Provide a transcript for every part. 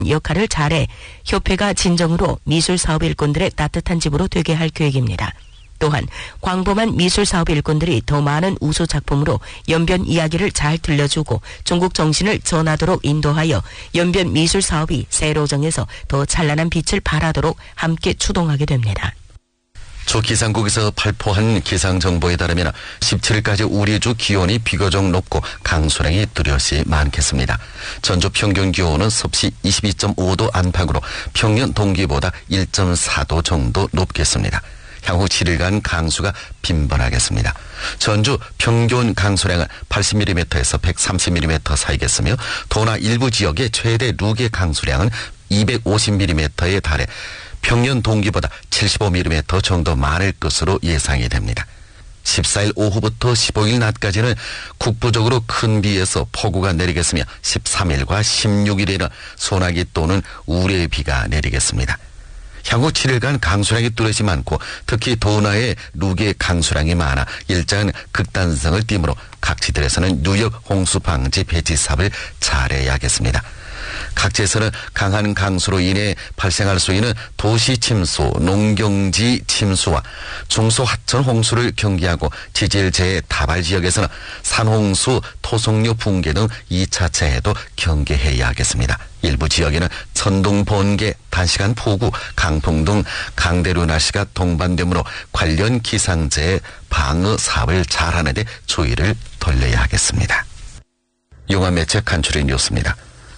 역할을 잘해 협회가 진정으로 미술사업 일꾼들의 따뜻한 집으로 되게 할 계획입니다. 또한 광범한 미술사업 일꾼들이 더 많은 우수 작품으로 연변 이야기를 잘 들려주고 중국 정신을 전하도록 인도하여 연변 미술사업이 세로정에서 더 찬란한 빛을 발하도록 함께 추동하게 됩니다. 주 기상국에서 발표한 기상정보에 따르면 17일까지 우리 주 기온이 비교적 높고 강수량이 뚜렷이 많겠습니다. 전주 평균 기온은 섭씨 22.5도 안팎으로 평년 동기보다 1.4도 정도 높겠습니다. 향후 7일간 강수가 빈번하겠습니다. 전주 평균 강수량은 80mm에서 130mm 사이겠으며 도나 일부 지역의 최대 루게 강수량은 250mm에 달해 평년 동기보다 75mm 정도 많을 것으로 예상이 됩니다. 14일 오후부터 15일 낮까지는 국부적으로 큰 비에서 폭우가 내리겠으며 13일과 16일에는 소나기 또는 우레의 비가 내리겠습니다. 향후 7일간 강수량이 뚜렷이 많고 특히 도나의 루게 강수량이 많아 일정한 극단성을 띠므로 각지들에서는 뉴욕 홍수 방지 배치 사업을 잘해야겠습니다. 각지에서는 강한 강수로 인해 발생할 수 있는 도시 침수, 농경지 침수와 중소 하천 홍수를 경계하고 지질재해 다발 지역에서는 산홍수, 토속류 붕괴 등 2차 재해도 경계해야 하겠습니다. 일부 지역에는 천둥, 번개, 단시간 폭우, 강풍 등 강대류 날씨가 동반되므로 관련 기상재해 방어 사업을 잘하는 데 주의를 돌려야 하겠습니다. 용화매체 간추린 뉴스입니다.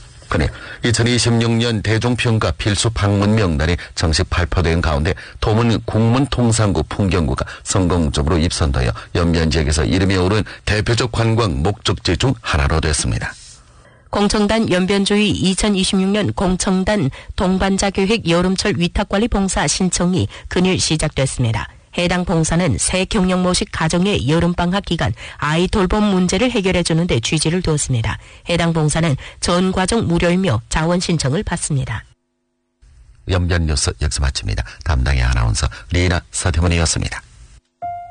2026년 대종평가 필수 방문 명단이 정식 발표된 가운데 도문 국문통상구 풍경구가 성공적으로 입선되어 연변 지역에서 이름이 오른 대표적 관광 목적지 중 하나로 됐습니다. 공청단 연변조의 2026년 공청단 동반자계획 여름철 위탁관리 봉사 신청이 금일 시작됐습니다. 해당 봉사는 새 경영모식 가정의 여름방학 기간 아이 돌봄 문제를 해결해주는 데 취지를 두었습니다. 해당 봉사는 전 과정 무료이며 자원 신청을 받습니다. 연변 뉴스 여기서 마칩니다. 담당의 아나운서 리나 서태문이었습니다.